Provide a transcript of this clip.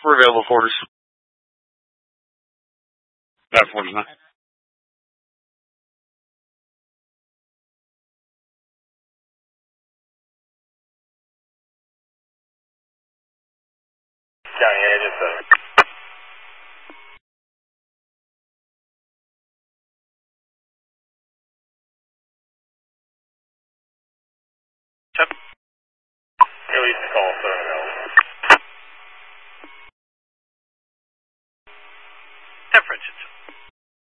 for available quarters. That one's not. County agent,